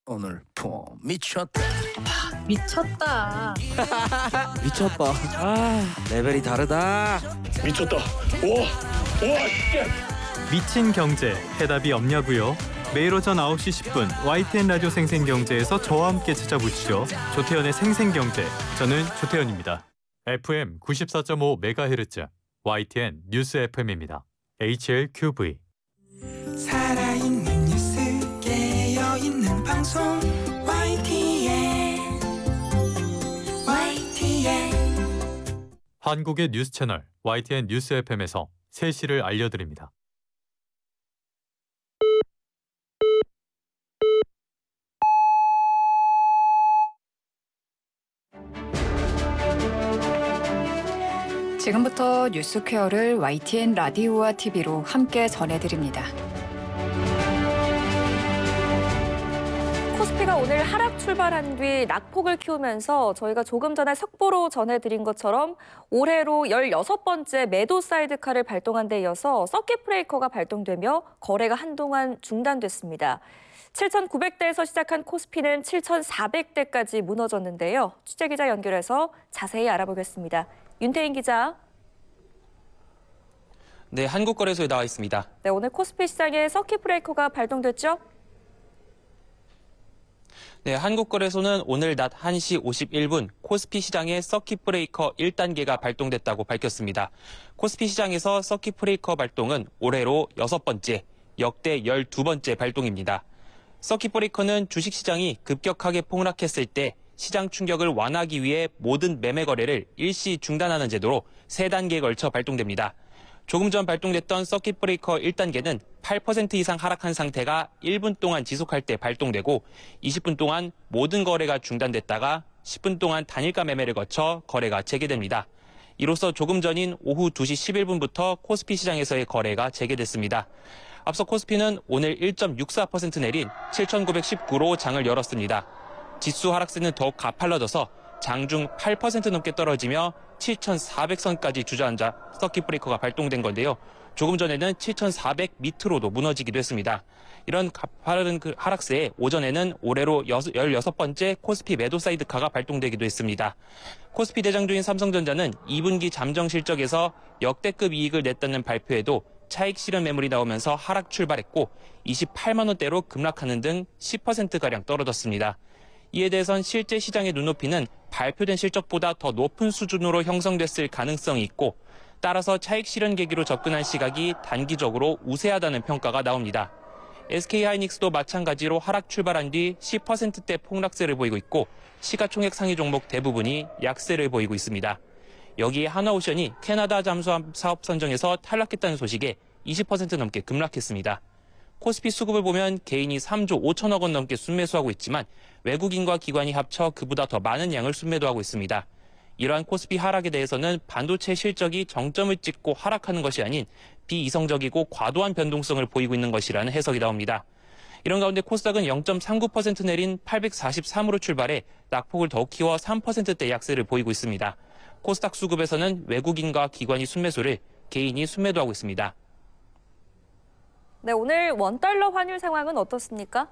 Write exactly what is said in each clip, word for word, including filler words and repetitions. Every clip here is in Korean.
오늘 폼 미쳤다. 미쳤다. 미쳤다. 아, 레벨이 다르다. 미쳤다. 우와, 우와, 씨. 미친 경제 해답이 없냐고요? 매일 오전 아홉 시 십 분 와이티엔 라디오 생생경제에서 저와 함께 찾아보시죠. 조태현의 생생경제. 저는 조태현입니다. 에프엠 구십사 점 오 메가헤르츠 와이티엔 뉴스 에프엠입니다. 에이치엘큐브이. 살아있는 뉴스 깨어있는 방송 와이티엔 와이티엔 한국의 뉴스 채널 와이티엔 뉴스 에프엠에서 세 시를 알려드립니다. 지금부터 뉴스퀘어를 와이티엔 라디오와 티비로 함께 전해드립니다. 코스피가 오늘 하락 출발한 뒤 낙폭을 키우면서 저희가 조금 전에 속보로 전해드린 것처럼 올해로 열여섯 번째 매도 사이드카를 발동한 데 이어서 서킷 브레이커가 발동되며 거래가 한동안 중단됐습니다. 칠천구백 대에서 시작한 코스피는 칠천사백 대까지 무너졌는데요. 취재기자 연결해서 자세히 알아보겠습니다. 윤태인 기자. 네, 한국거래소에 나와 있습니다. 네, 오늘 코스피 시장에 서킷 브레이커가 발동됐죠? 네, 한국거래소는 오늘 낮 한 시 오십일 분 코스피 시장에 서킷 브레이커 일 단계가 발동됐다고 밝혔습니다. 코스피 시장에서 서킷 브레이커 발동은 올해로 여섯 번째, 역대 열두 번째 발동입니다. 서킷 브레이커는 주식시장이 급격하게 폭락했을 때 시장 충격을 완화하기 위해 모든 매매 거래를 일시 중단하는 제도로 세 단계에 걸쳐 발동됩니다. 조금 전 발동됐던 서킷 브레이커 일 단계는 팔 퍼센트 이상 하락한 상태가 일 분 동안 지속할 때 발동되고 이십 분 동안 모든 거래가 중단됐다가 십 분 동안 단일가 매매를 거쳐 거래가 재개됩니다. 이로써 조금 전인 오후 두 시 십일 분부터 코스피 시장에서의 거래가 재개됐습니다. 앞서 코스피는 오늘 일 점 육사 퍼센트 내린 칠천구백십구로 장을 열었습니다. 지수 하락세는 더욱 가팔라져서 장중 팔 퍼센트 넘게 떨어지며 칠천사백 선까지 주저앉아 서킷 브레이커가 발동된 건데요. 조금 전에는 칠천사백 밑으로도 무너지기도 했습니다. 이런 가파른 그 하락세에 오전에는 올해로 열여섯 번째 코스피 매도 사이드카가 발동되기도 했습니다. 코스피 대장주인 삼성전자는 이 분기 잠정 실적에서 역대급 이익을 냈다는 발표에도 차익 실현 매물이 나오면서 하락 출발했고 이십팔만 원대로 급락하는 등 십 퍼센트가량 떨어졌습니다. 이에 대해선 실제 시장의 눈높이는 발표된 실적보다 더 높은 수준으로 형성됐을 가능성이 있고 따라서 차익 실현 계기로 접근한 시각이 단기적으로 우세하다는 평가가 나옵니다. 에스케이하이닉스도 마찬가지로 하락 출발한 뒤 십 퍼센트대 폭락세를 보이고 있고 시가총액 상위 종목 대부분이 약세를 보이고 있습니다. 여기에 하나오션이 캐나다 잠수함 사업 선정에서 탈락했다는 소식에 이십 퍼센트 넘게 급락했습니다. 코스피 수급을 보면 개인이 삼조 오천억 원 넘게 순매수하고 있지만 외국인과 기관이 합쳐 그보다 더 많은 양을 순매도하고 있습니다. 이러한 코스피 하락에 대해서는 반도체 실적이 정점을 찍고 하락하는 것이 아닌 비이성적이고 과도한 변동성을 보이고 있는 것이라는 해석이 나옵니다. 이런 가운데 코스닥은 영 점 삼구 퍼센트 내린 팔백사십삼으로 출발해 낙폭을 더욱 키워 삼 퍼센트대 약세를 보이고 있습니다. 코스닥 수급에서는 외국인과 기관이 순매수를, 개인이 순매도하고 있습니다. 네, 오늘 원달러 환율 상황은 어떻습니까?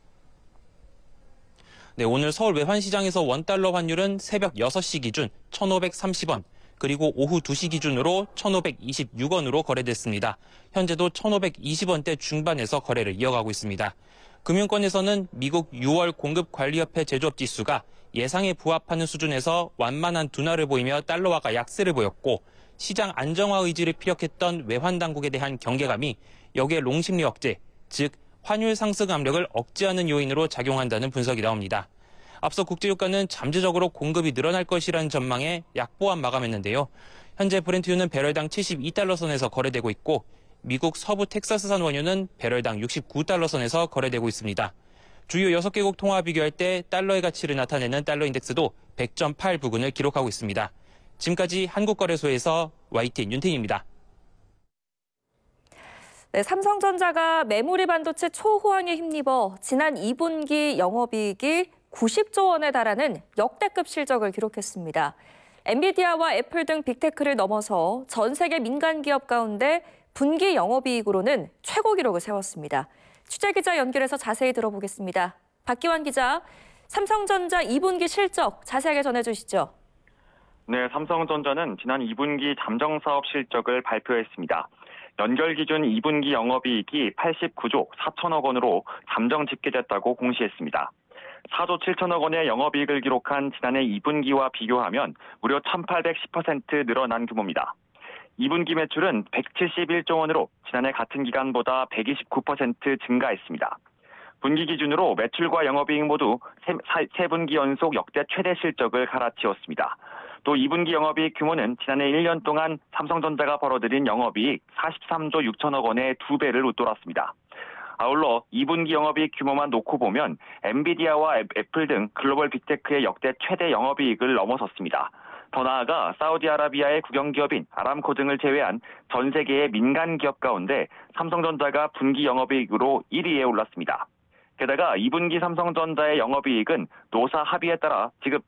네, 오늘 서울 외환시장에서 원달러 환율은 새벽 여섯 시 기준 천오백삼십 원, 그리고 오후 두 시 기준으로 천오백이십육 원으로 거래됐습니다. 현재도 천오백이십 원대 중반에서 거래를 이어가고 있습니다. 금융권에서는 미국 유월 공급관리협회 제조업지수가 예상에 부합하는 수준에서 완만한 둔화를 보이며 달러화가 약세를 보였고 시장 안정화 의지를 피력했던 외환당국에 대한 경계감이 여기에 롱심리 억제, 즉 환율 상승 압력을 억제하는 요인으로 작용한다는 분석이 나옵니다. 앞서 국제유가는 잠재적으로 공급이 늘어날 것이라는 전망에 약보합 마감했는데요. 현재 브렌트유는 배럴당 칠십이 달러 선에서 거래되고 있고 미국 서부 텍사스산 원유는 배럴당 육십구 달러 선에서 거래되고 있습니다. 주요 여섯 개국 통화 비교할 때 달러의 가치를 나타내는 달러 인덱스도 백 점 팔 부근을 기록하고 있습니다. 지금까지 한국거래소에서 와이티엔 윤태인입니다. 네, 삼성전자가 메모리 반도체 초호황에 힘입어 지난 이 분기 영업이익이 구십조 원에 달하는 역대급 실적을 기록했습니다. 엔비디아와 애플 등 빅테크를 넘어서 전 세계 민간 기업 가운데 분기 영업이익으로는 최고 기록을 세웠습니다. 취재기자 연결해서 자세히 들어보겠습니다. 박기환 기자, 삼성전자 이 분기 실적 자세하게 전해주시죠. 네, 삼성전자는 지난 이 분기 잠정사업 실적을 발표했습니다. 연결 기준 이 분기 영업이익이 팔십구조 사천억 원으로 잠정 집계됐다고 공시했습니다. 사조 칠천억 원의 영업이익을 기록한 지난해 이 분기와 비교하면 무려 천팔백십 퍼센트 늘어난 규모입니다. 이 분기 매출은 백칠십일조 원으로 지난해 같은 기간보다 백이십구 퍼센트 증가했습니다. 분기 기준으로 매출과 영업이익 모두 세 분기 연속 역대 최대 실적을 갈아치웠습니다. 또 이 분기 영업이익 규모는 지난해 일 년 동안 삼성전자가 벌어들인 영업이익 사십삼조 육천억 원의 두 배를 웃돌았습니다. 아울러 이 분기 영업이익 규모만 놓고 보면 엔비디아와 애플 등 글로벌 빅테크의 역대 최대 영업이익을 넘어섰습니다. 더 나아가 사우디아라비아의 국영기업인 아람코 등을 제외한 전 세계의 민간 기업 가운데 삼성전자가 분기 영업이익으로 일 위에 올랐습니다. 게다가 이 분기 삼성전자의 영업이익은 노사 합의에 따라 지급